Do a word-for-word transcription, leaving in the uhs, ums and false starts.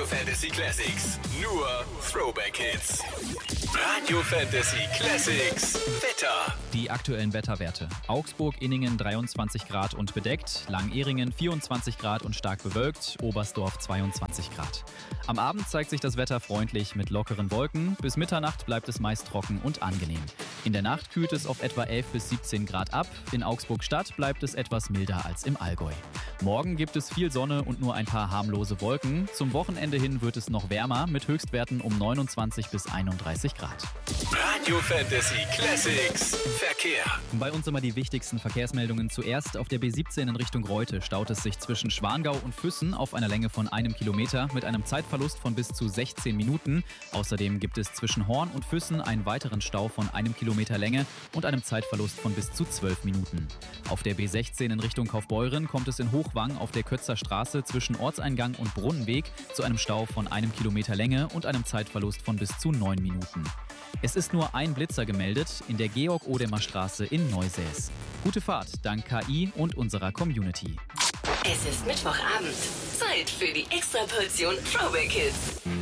Fantasy Classics. Nur Throwback Hits. Radio Fantasy Classics. Wetter. Die aktuellen Wetterwerte. Augsburg-Inningen dreiundzwanzig Grad und bedeckt, Langehringen vierundzwanzig Grad und stark bewölkt, Oberstdorf zweiundzwanzig Grad. Am Abend zeigt sich das Wetter freundlich mit lockeren Wolken. Bis Mitternacht bleibt es meist trocken und angenehm. In der Nacht kühlt es auf etwa elf bis siebzehn Grad ab. In Augsburg-Stadt bleibt es etwas milder als im Allgäu. Morgen gibt es viel Sonne und nur ein paar harmlose Wolken. Zum Wochenende hin wird es noch wärmer mit Höchstwerten um neunundzwanzig bis einunddreißig Grad. Radio Fantasy Classics. Verkehr. Bei uns immer die wichtigsten Verkehrsmeldungen. Zuerst auf der B siebzehn in Richtung Reute staut es sich zwischen Schwangau und Füssen auf einer Länge von einem Kilometer mit einem Zeitverlust von bis zu sechzehn Minuten. Außerdem gibt es zwischen Horn und Füssen einen weiteren Stau von einem Kilometer Länge und einem Zeitverlust von bis zu zwölf Minuten. Auf der B sechzehn in Richtung Kaufbeuren kommt es in Hochwang auf der Kötzer Straße zwischen Ortseingang und Brunnenweg zu einem Stau von einem Kilometer Länge und einem Zeitverlust von bis zu neun Minuten. Es ist nur ein Blitzer gemeldet in der Georg-Odemer Straße in Neusäß. Gute Fahrt dank K I und unserer Community. Es ist Mittwochabend. Zeit für die Extraportion Throwback Hits.